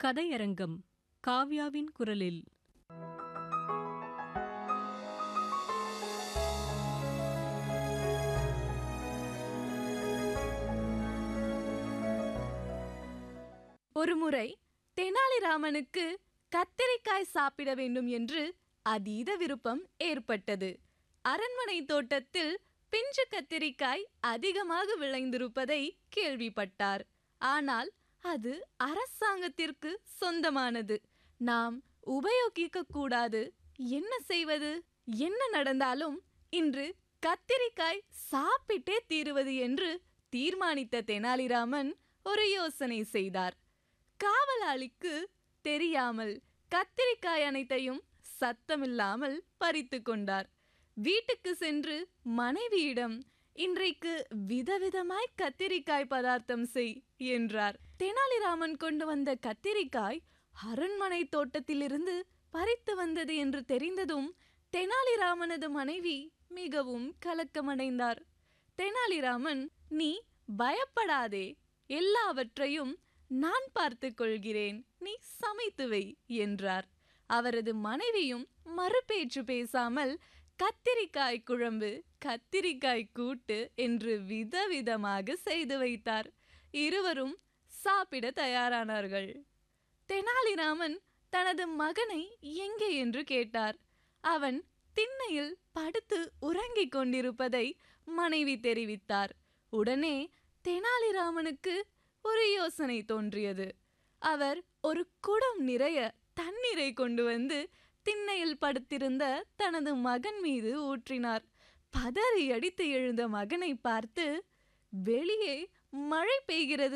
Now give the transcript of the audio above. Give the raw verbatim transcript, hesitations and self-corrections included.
கதையரங்கம் காவ்யாவின் குரலில். ஒருமுறை தெனாலிராமனுக்கு கத்திரிக்காய் சாப்பிட வேண்டும் என்று அதீத விருப்பம் ஏற்பட்டது. அரண்மனை தோட்டத்தில் பிஞ்சு கத்திரிக்காய் அதிகமாக விளைந்திருப்பதை கேள்விப்பட்டார். ஆனால் அது அரசாங்கத்திற்கு சொந்தமானது. நாம் உபயோகிக்க கூடாது. என்ன செய்வது? என்ன நடந்தாலும் இன்று கத்திரிக்காய் சாப்பிட்டே தீருவது என்று தீர்மானித்த தெனாலிராமன் ஒரு யோசனை செய்தார். காவலாளிக்கு தெரியாமல் கத்திரிக்காய் அனைத்தையும் சத்தமில்லாமல் பறித்து கொண்டார். வீட்டுக்கு சென்று மனைவியிடம், இன்றைக்கு விதவிதமாய் கத்திரிக்காய் பதார்த்தம் செய் என்றார். தெனாலிராமன் கொண்டு வந்த கத்திரிக்காய் அரண்மனை தோட்டத்திலிருந்து பறித்து வந்தது என்று தெரிந்ததும் தெனாலிராமனது மனைவி மிகவும் கலக்கமடைந்தார். தெனாலிராமன், நீ பயப்படாதே, எல்லாவற்றையும் நான் பார்த்து கொள்கிறேன், நீ சமைத்து வை என்றார். அவரது மனைவியும் மறுபேச்சு பேசாமல் கத்திரிக்காய் குழம்பு, கத்திரிக்காய் கூட்டு என்று விதவிதமாக செய்து வைத்தார். இருவரும் சாப்பிட தயாரானார்கள். தெனாலிராமன் தனது மகனை எங்கே என்று கேட்டார். அவன் திண்ணையில் படுத்து உறங்கிக் கொண்டிருப்பதை மனைவி தெரிவித்தார். உடனே தெனாலிராமனுக்கு ஒரு யோசனை தோன்றியது. அவர் ஒரு குடம் நிறைய தண்ணீரை கொண்டு வந்து திண்ணையில் படுத்திருந்த தனது மகன் மீது ஊற்றினார். பதறி அடித்து எழுந்த மகனை பார்த்து, வெளியே மழை பெய்கிறது